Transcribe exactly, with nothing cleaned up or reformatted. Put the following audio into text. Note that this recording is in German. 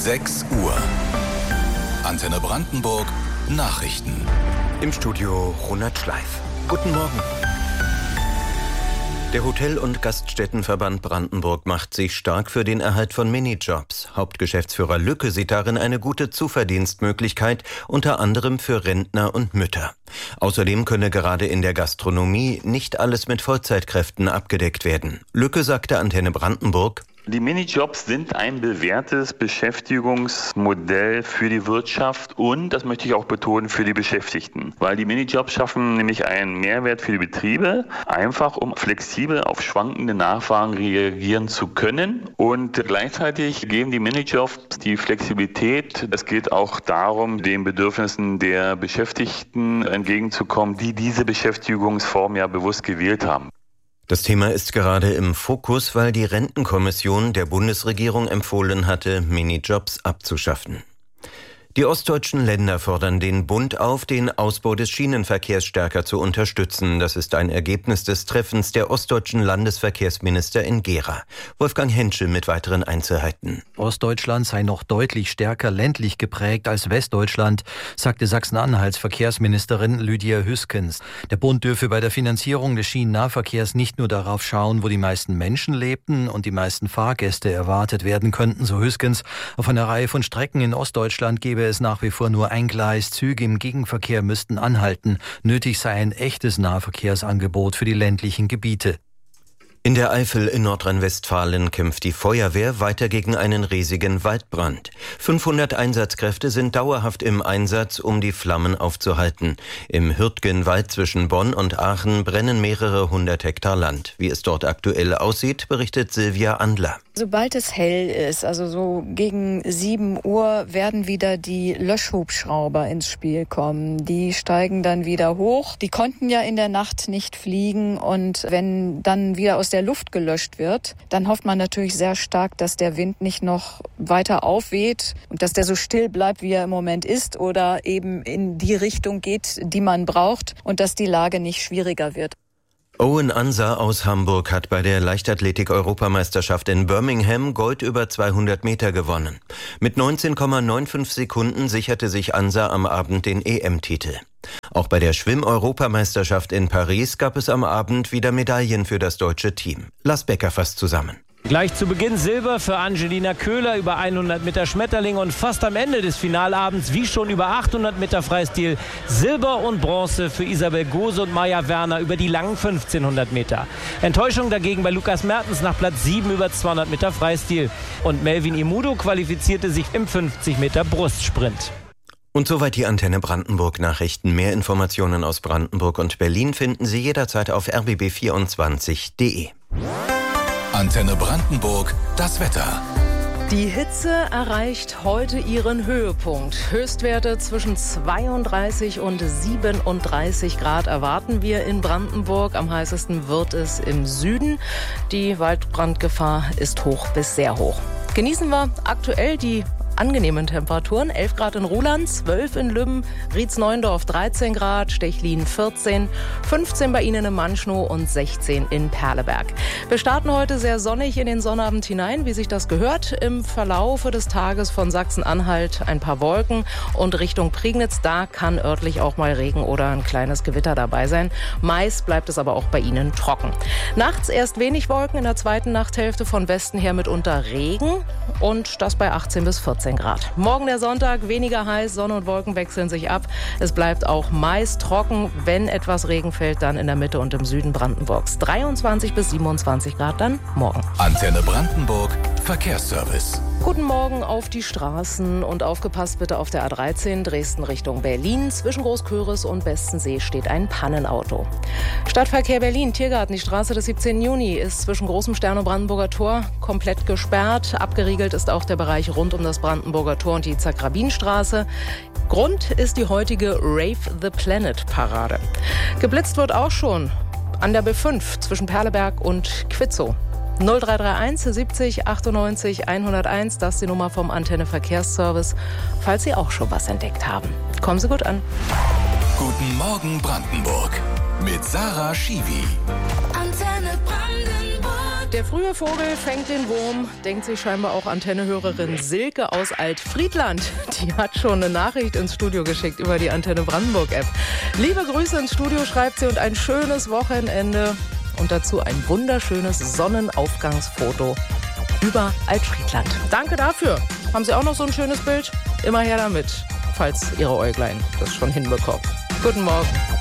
sechs Uhr. Antenne Brandenburg Nachrichten. Im Studio Ronald Schleif. Guten Morgen. Der Hotel- und Gaststättenverband Brandenburg macht sich stark für den Erhalt von Minijobs. Hauptgeschäftsführer Lücke sieht darin eine gute Zuverdienstmöglichkeit, unter anderem für Rentner und Mütter. Außerdem könne gerade in der Gastronomie nicht alles mit Vollzeitkräften abgedeckt werden. Lücke sagte Antenne Brandenburg: Die Minijobs sind ein bewährtes Beschäftigungsmodell für die Wirtschaft und, das möchte ich auch betonen, für die Beschäftigten. Weil die Minijobs schaffen nämlich einen Mehrwert für die Betriebe, einfach um flexibel auf schwankende Nachfragen reagieren zu können. Und gleichzeitig geben die Minijobs die Flexibilität. Es geht auch darum, den Bedürfnissen der Beschäftigten entgegenzukommen, die diese Beschäftigungsform ja bewusst gewählt haben. Das Thema ist gerade im Fokus, weil die Rentenkommission der Bundesregierung empfohlen hatte, Minijobs abzuschaffen. Die ostdeutschen Länder fordern den Bund auf, den Ausbau des Schienenverkehrs stärker zu unterstützen. Das ist ein Ergebnis des Treffens der ostdeutschen Landesverkehrsminister in Gera. Wolfgang Henschel mit weiteren Einzelheiten. Ostdeutschland sei noch deutlich stärker ländlich geprägt als Westdeutschland, sagte Sachsen-Anhalts Verkehrsministerin Lydia Hüskens. Der Bund dürfe bei der Finanzierung des Schienennahverkehrs nicht nur darauf schauen, wo die meisten Menschen lebten und die meisten Fahrgäste erwartet werden könnten, so Hüskens. Auf einer Reihe von Strecken in Ostdeutschland gebe es nach wie vor nur ein Gleis. Züge im Gegenverkehr müssten anhalten. Nötig sei ein echtes Nahverkehrsangebot für die ländlichen Gebiete. In der Eifel in Nordrhein-Westfalen kämpft die Feuerwehr weiter gegen einen riesigen Waldbrand. fünfhundert Einsatzkräfte sind dauerhaft im Einsatz, um die Flammen aufzuhalten. Im Hürtgenwald zwischen Bonn und Aachen brennen mehrere hundert Hektar Land. Wie es dort aktuell aussieht, berichtet Silvia Andler. Sobald es hell ist, also so gegen sieben Uhr, werden wieder die Löschhubschrauber ins Spiel kommen. Die steigen dann wieder hoch. Die konnten ja in der Nacht nicht fliegen und wenn dann wieder aus der Luft gelöscht wird, dann hofft man natürlich sehr stark, dass der Wind nicht noch weiter aufweht und dass der so still bleibt, wie er im Moment ist oder eben in die Richtung geht, die man braucht und dass die Lage nicht schwieriger wird. Owen Ansa aus Hamburg hat bei der Leichtathletik-Europameisterschaft in Birmingham Gold über zweihundert Meter gewonnen. Mit neunzehn Komma fünfundneunzig Sekunden sicherte sich Ansa am Abend den E M-Titel. Auch bei der Schwimm-Europameisterschaft in Paris gab es am Abend wieder Medaillen für das deutsche Team. Lars Becker fasst zusammen. Gleich zu Beginn Silber für Angelina Köhler über hundert Meter Schmetterling und fast am Ende des Finalabends, wie schon über achthundert Meter Freistil, Silber und Bronze für Isabel Gose und Maja Werner über die langen fünfzehnhundert Meter. Enttäuschung dagegen bei Lukas Mertens nach Platz sieben über zweihundert Meter Freistil. Und Melvin Imudo qualifizierte sich im fünfzig Meter Brustsprint. Und soweit die Antenne Brandenburg Nachrichten. Mehr Informationen aus Brandenburg und Berlin finden Sie jederzeit auf r b b vierundzwanzig punkt d e. Antenne Brandenburg, das Wetter. Die Hitze erreicht heute ihren Höhepunkt. Höchstwerte zwischen zweiunddreißig und siebenunddreißig Grad erwarten wir in Brandenburg. Am heißesten wird es im Süden. Die Waldbrandgefahr ist hoch bis sehr hoch. Genießen wir aktuell die angenehmen Temperaturen. elf Grad in Ruhland, zwölf in Lübben, Rietz-Neuendorf dreizehn Grad, Stechlin vierzehn, fünfzehn bei Ihnen in Manschnow und sechzehn in Perleberg. Wir starten heute sehr sonnig in den Sonnabend hinein, wie sich das gehört. Im Verlaufe des Tages von Sachsen-Anhalt ein paar Wolken und Richtung Prignitz, da kann örtlich auch mal Regen oder ein kleines Gewitter dabei sein. Meist bleibt es aber auch bei Ihnen trocken. Nachts erst wenig Wolken, in der zweiten Nachthälfte von Westen her mitunter Regen und das bei achtzehn bis vierzehn Grad. Morgen der Sonntag, weniger heiß, Sonne und Wolken wechseln sich ab. Es bleibt auch meist trocken, wenn etwas Regen fällt, dann in der Mitte und im Süden Brandenburgs. dreiundzwanzig bis siebenundzwanzig Grad dann morgen. Antenne Brandenburg, Verkehrsservice. Guten Morgen auf die Straßen und aufgepasst bitte auf der A dreizehn Dresden Richtung Berlin. Zwischen Großköris und Bestensee steht ein Pannenauto. Stadtverkehr Berlin, Tiergarten, die Straße des siebzehnten Juni ist zwischen Großem Stern und Brandenburger Tor komplett gesperrt. Abgeriegelt ist auch der Bereich rund um das Brandenburger Tor und die Zagrabinstraße. Grund ist die heutige Rave the Planet Parade. Geblitzt wird auch schon an der B fünf zwischen Perleberg und Quitzow. null drei drei eins siebzig achtundneunzig hunderteins, das ist die Nummer vom Antenne Verkehrsservice, falls Sie auch schon was entdeckt haben. Kommen Sie gut an. Guten Morgen Brandenburg mit Sarah Schiwi. Antenne Brandenburg. Der Der frühe Vogel fängt den Wurm, denkt sich scheinbar auch Antenne-Hörerin Silke aus Altfriedland. Die hat schon eine Nachricht ins Studio geschickt über die Antenne Brandenburg-App. Liebe Grüße ins Studio, schreibt sie, und ein schönes Wochenende. Und dazu ein wunderschönes Sonnenaufgangsfoto über Altfriedland. Danke dafür. Haben Sie auch noch so ein schönes Bild? Immer her damit, falls Ihre Äuglein das schon hinbekommen. Guten Morgen.